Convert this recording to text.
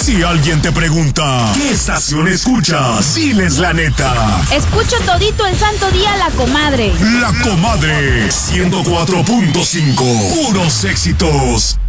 Si alguien te pregunta, ¿qué estación escuchas? Diles la neta. Escucho todito el santo día La Comadre. La Comadre, 104.5. Puros éxitos.